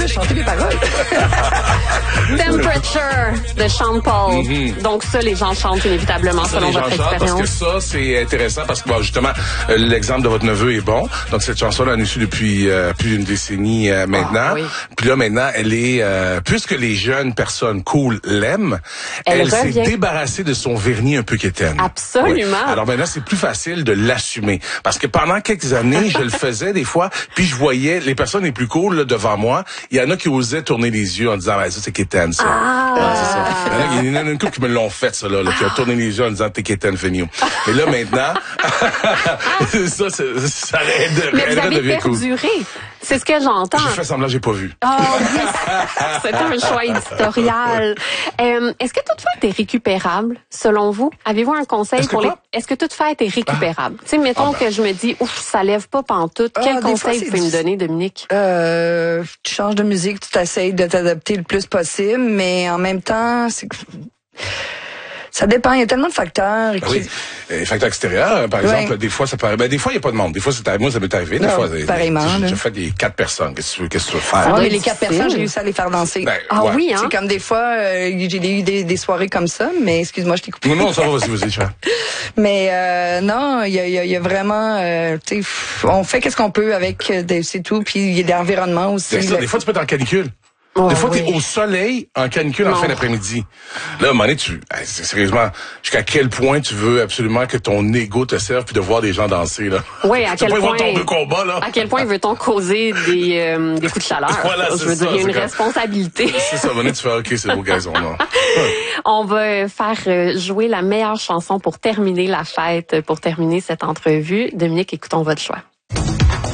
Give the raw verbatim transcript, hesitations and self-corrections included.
chanter les paroles. Temperature de Sean Paul. Mm-hmm. Donc ça, les gens chantent inévitablement ça, selon votre expérience. Parce que ça, c'est intéressant parce que bon, justement, euh, l'exemple de votre neveu est bon. Donc cette chanson-là, on a su depuis euh, plus d'une décennie euh, maintenant. Ah, oui. Puis là, maintenant, elle est, euh, puisque les jeunes personnes cool l'aiment, elle, elle s'est débarrassée de son vernis un peu quétaine. Absolument. Oui. Alors maintenant, c'est plus facile de l'assumer. Parce que pendant quelques années, je le faisais des fois, puis je voyais les personnes les plus cool là, devant moi, il y en a qui osaient tourner les yeux en disant ah, « ça, c'est quétaine, ça. Ah. » ouais, c'est ça. Il y en a une couple qui me l'ont fait, ça, là, là qui ont tourné les yeux en disant « t'es quétaine, Fénio. » Mais là, maintenant, ça, ça, ça aide, mais vous avez perduré. Cool. C'est ce que j'entends. J'ai fait semblant, j'ai pas vu. Oh, oui. C'est un choix éditorial. Euh, est-ce que toute fête est récupérable, selon vous? Avez-vous un conseil pour les... Est-ce que toute fête est récupérable? Ah. Tu sais, mettons ah ben. que je me dis, ouf, ça lève pas pantoute. Ah, Quel conseil fois, vous pouvez du... me donner, Dominique? Euh, tu changes de musique, tu t'essayes de t'adapter le plus possible, mais en même temps, c'est que... Ça dépend, il y a tellement de facteurs. Ben qui... Oui, les facteurs extérieurs, par exemple, oui. des fois, ça paraît, ben, des fois, il n'y a pas de monde. Des fois, c'est moi, ça m'est arrivé. Des non, fois, pareillement. J'ai déjà fait des quatre personnes. Qu'est-ce que tu veux, qu'est-ce que tu veux faire? Ah, les quatre personnes, j'ai réussi à les faire danser. Ben, ah ouais. oui, hein? C'est comme des fois, euh, j'ai eu des, des soirées comme ça, mais excuse-moi, je t'ai coupé. Non, non, ça va, vas-y, vas-y, tu vois. Mais, euh, non, il y a, y, a, y a vraiment, euh, tu sais, on fait qu'est-ce qu'on peut avec, euh, c'est tout, puis il y a l'environnement aussi. Ben, ça, des fois, tu peux être en canicule. Oh, des fois, oui. t'es au soleil, en canicule, non. en fin d'après-midi. Là, à un moment donné, tu, sérieusement, jusqu'à quel point tu veux absolument que ton ego te serve puis de voir des gens danser, là? Oui, à quel point. Voir ton deux combats, là. À quel point veut-on causer des, euh, des coups de chaleur? Voilà, je veux ça, dire, il y a une comme... responsabilité. C'est ça, à un moment donné, tu fais, OK, c'est beau, gazon, là. On va faire jouer la meilleure chanson pour terminer la fête, pour terminer cette entrevue. Dominique, écoutons votre choix.